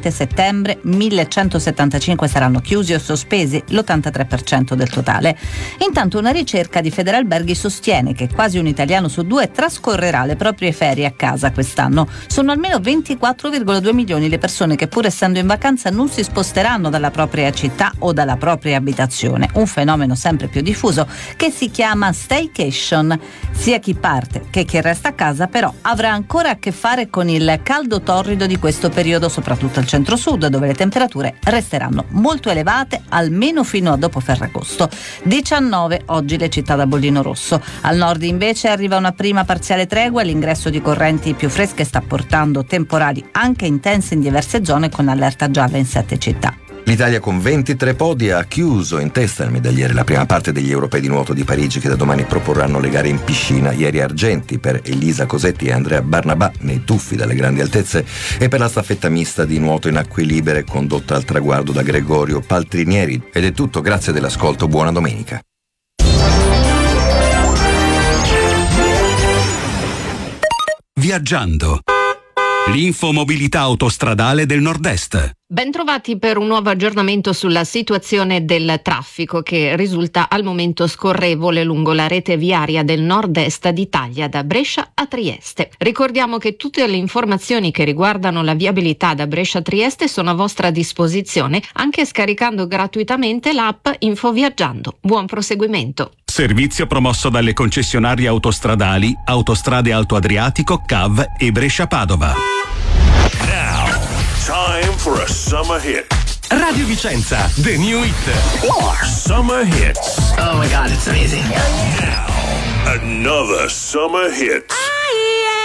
7 settembre 1175 saranno chiusi o sospesi, l'83% del totale. Intanto una ricerca di Federalberghi sostiene che quasi un italiano su 2 trascorrerà le proprie ferie a casa quest'anno. Sono almeno 24,2 milioni le persone che, pur essendo in vacanza, non si sposteranno dalla propria città o dalla propria abitazione, un fenomeno sempre più diffuso che si chiama staycation. Sia chi parte che chi resta a casa però avrà ancora a che fare con il caldo torrido di questo periodo, soprattutto al centro-sud, dove le temperature resteranno molto elevate almeno fino a dopo Ferragosto. 19 oggi le città da bollino rosso. Al nord invece arriva una prima parziale tregua, l'ingresso di correnti più fresche sta portando temporali anche intensi in diverse zone, con allerta gialla in 7 città. L'Italia con 23 podi ha chiuso in testa al medagliere la prima parte degli europei di nuoto di Parigi, che da domani proporranno le gare in piscina. Ieri argenti per Elisa Cosetti e Andrea Barnabà nei tuffi dalle grandi altezze, e per la staffetta mista di nuoto in acque libere condotta al traguardo da Gregorio Paltrinieri. Ed è tutto, grazie dell'ascolto, buona domenica. Viaggiando. L'infomobilità autostradale del Nord-Est. Bentrovati per un nuovo aggiornamento sulla situazione del traffico, che risulta al momento scorrevole lungo la rete viaria del nord-est d'Italia, da Brescia a Trieste. Ricordiamo che tutte le informazioni che riguardano la viabilità da Brescia a Trieste sono a vostra disposizione anche scaricando gratuitamente l'app Infoviaggiando. Buon proseguimento. Servizio promosso dalle concessionarie autostradali Autostrade Alto Adriatico, CAV e Brescia Padova. Now, time for a summer hit. Radio Vicenza, the new hit. Summer hits. Oh my God, it's amazing. Now, another summer hit.